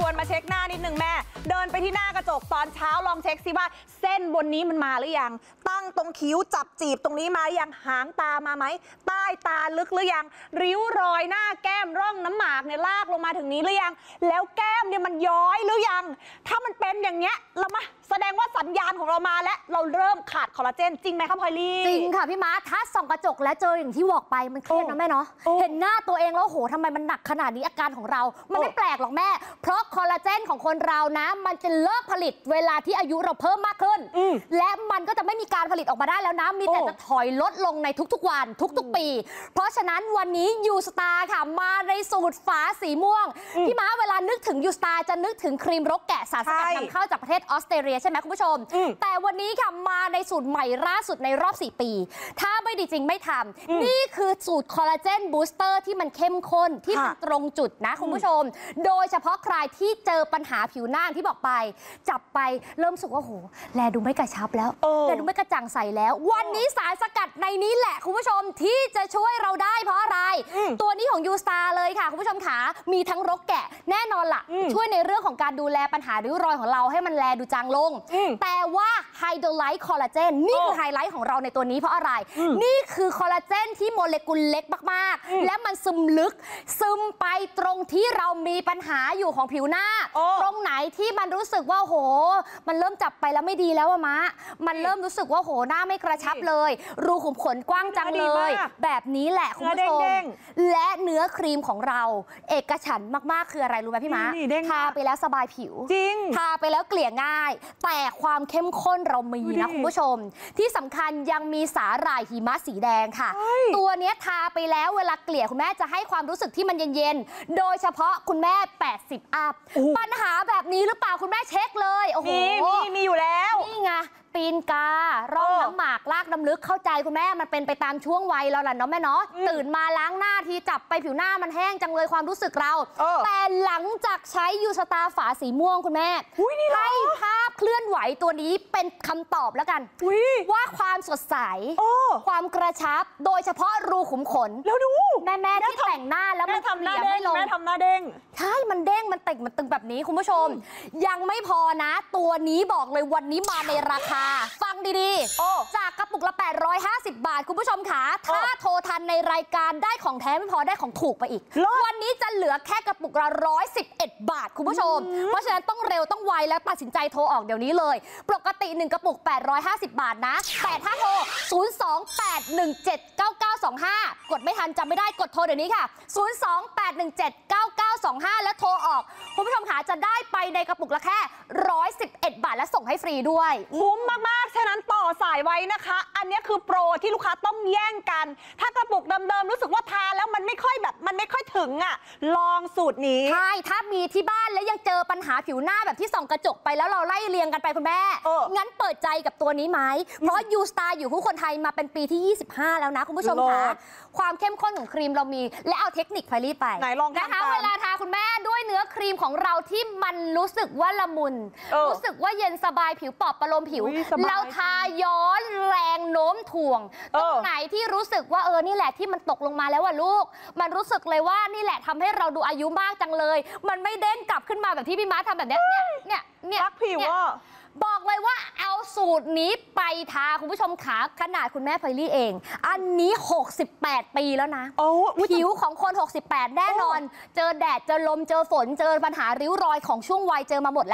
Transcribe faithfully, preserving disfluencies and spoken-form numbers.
วนมาเช็คหน้านิดนึงแม่เดินไปที่หน้ากระจกตอนเช้าลองเช็คซิว่าเส้นบนนี้มันมาหรือยังตั้งตรงคิ้วจับจีบตรงนี้มาหรือยังหางตามาไหมใต้ตาลึกหรือยังริ้วรอยหน้าแก้มร่องน้ำหมากเนี่ยลากลงมาถึงนี้หรือยังแล้วแก้มเนี่ยมันย้อยหรือยังถ้ามันเป็นอย่างเงี้ยเรามาแสดงว่าสัญญาณของเรามาแล้วเราเริ่มขาดคอลลาเจนจริงไหมคะพลอยลี่จริงค่ะพี่ม้าถ้าส่องกระจกแล้วเจออย่างที่บอกไปมันเครียดนะแม่เนาะเห็นหน้าตัวเองแล้วโหทำไมมันหนักขนาดนี้อาการของเรามันไม่แปลกหรอกแม่เพราะคอลลาเจนของคนเรานะมันจะเลิกผลิตเวลาที่อายุเราเพิ่มมากขึ้นและมันก็จะไม่มีการผลิตออกมาได้แล้วนะมีแต่จะถอยลดลงในทุกๆวันทุกๆปีเพราะฉะนั้นวันนี้ยูสตาร์ค่ะมาในสูตรฝาสีม่วงพี่ม้าเวลานึกถึงยูสตาร์จะนึกถึงครีมรกแกะสารสกัดนำเข้าจากประเทศออสเตรเลียใช่ไหมคุณผู้ชมแต่วันนี้ค่ะมาในสูตรใหม่ล่าสุดในรอบสี่ปีถ้าไม่ดีจริงไม่ทำนี่คือสูตรคอลลาเจนบูสเตอร์ที่มันเข้มข้นที่มันตรงจุดนะคุณผู้ชมโดยเฉพาะใครที่เจอปัญหาผิวหน้าที่บอกไปจับไปเริ่มสุกว่าโหแลดูไม่กระชับแล้วแลดูไม่กระจ่างใสแล้ววันนี้สารสกัดในนี้แหละคุณผู้ชมที่จะช่วยเราได้เพราะอะไรตัวนี้ของยูสตาร์เลยค่ะคุณผู้ชมขามีทั้งรกแกะแน่นอนล่ะช่วยในเรื่องของการดูแลปัญหาริ้วรอยของเราให้มันแลดูจางลงแต่ว่าไฮโดรไลท์คอลลาเจนนี่คือไฮไลท์ของเราในตัวนี้เพราะอะไรนี่คือคอลลาเจนที่โมเลกุลเล็กมากๆและมันซึมลึกซึมไปตรงที่เรามีปัญหาอยู่ของผิวหน้าตรงไหนที่มันรู้สึกว่าโหมันเริ่มจับไปแล้วไม่ดีแล้วอะมะมันเริ่มรู้สึกว่าโหหน้าไม่กระชับเลยรูขุมขนกว้างจังเลยแบบนี้แหละคุณผู้ชมและเนื้อครีมของเราเอกฉันท์มากๆคืออะไรรู้ไหมพี่ม้าทาไปแล้วสบายผิวจริงทาไปแล้วเกลี่ยง่ายแต่ความเข้มข้นเรามีนะคุณผู้ชมที่สำคัญยังมีสาหร่ายหิมะสีแดงค่ะตัวนี้ทาไปแล้วเวลาเกลี่ยคุณแม่จะให้ความรู้สึกที่มันเย็นๆโดยเฉพาะคุณแม่แปดสิบอัพปัญหาแบบนี้หรือเปล่าคุณแม่เช็คเลยโอ้โหมีมีอยู่แล้วนี่ไงตีนการ่องน้ำหมากลากน้ำลึกเข้าใจคุณแม่มันเป็นไปตามช่วงวัยเราแหละเนาะแม่เนาะตื่นมาล้างหน้าทีจับไปผิวหน้ามันแห้งจังเลยความรู้สึกเราแต่หลังจากใช้ยูสตาร์ฝาสีม่วงคุณแม่ให้ภาพเคลื่อนไหวตัวนี้เป็นคำตอบแล้วกันว่าความสดใสความกระชับโดยเฉพาะรูขุมขนแล้วดูแม่แม่ที่แต่งหน้าแล้วมันทำหน้าเด้งแม่ทำหน้าเด้งใช่มันเด้งมันติ่งมันตึงแบบนี้คุณผู้ชมยังไม่พอนะตัวนี้บอกเลยวันนี้มาในราคาฟังดีๆจากกระปุกละแปดร้อยห้าสิบบาทคุณผู้ชมค่ะถ้าโทรทันในรายการได้ของแท้ไม่พอได้ของถูกไปอีกวันนี้จะเหลือแค่กระปุกละหนึ่งร้อยสิบเอ็ดบาทคุณผู้ชมเพราะฉะนั้นต้องเร็วต้องไวแล้วตัดสินใจโทรออกเดี๋ยวนี้เลยปกติหนึ่งกระปุกแปดร้อยห้าสิบบาทนะแต่ถ้าโทรศูนย์ สอง แปด หนึ่ง เจ็ด เก้า เก้า สอง ห้ากดไม่ทันจำไม่ได้กดโทรเดี๋ยวนี้ค่ะศูนย์ สอง แปด หนึ่ง เจ็ด เก้า เก้า สอง ห้าแล้วโทรออกคุณผู้ชมค่ะจะได้ไปในกระปุกละแค่หนึ่งร้อยสิบเอ็ดบาทและส่งให้ฟรีด้วยคุ้มมากๆฉะนั้นต่อสายไว้นะคะอันนี้คือโปรที่ลูกค้าต้องแย่งกันถ้ากระปุกเดิมๆรู้สึกว่าทานแล้วมันไม่ค่อยแบบมันไม่ค่อยถึงอ่ะลองสูตรนี้ใช่ถ้ามีที่บ้านแล้วยังเจอปัญหาผิวหน้าแบบที่ส่องกระจกไปแล้วเราไล่เรียงกันไปคุณแม่งั้นเปิดใจกับตัวนี้ไหมเพราะยูสตาร์อยู่คู่คนไทยมาเป็นปีที่ยี่สิบห้าแล้วนะคุณผู้ชมค่ะความเข้มข้นของครีมเรามีและเอาเทคนิคไพลี่ไปไหนลองนะคะเวลาทาคุณแม่ด้วยเนื้อครีมของเราที่มันรู้สึกว่าละมุนรู้สึกว่าเย็นสบายผิวปลอบประโลมผิวเราทาย้อนแรงโน้มถ่วงตรงไหนที่รู้สึกว่าเออนี่แหละที่มันตกลงมาแล้วว่ะลูกมันรู้สึกเลยว่านี่แหละทำให้เราดูอายุมากจังเลยมันไม่เด้งกลับขึ้นมาแบบที่พี่ม้าทำแบบเนี้ยเนี่ยเนี่ยรักผิวอ่ะบอกเลยว่าเอาสูตรนี้ไปทาคุณผู้ชมขาขนาดคุณแม่ไพลี่เองอันนี้หกสิบแปดปีแล้วนะผิวของคนหกสิบแปดแน่นอนเจอแดดเจอลมเจอฝนเจอปัญหาริ้วรอยของช่วงวัยเจอมาหมดแล้ว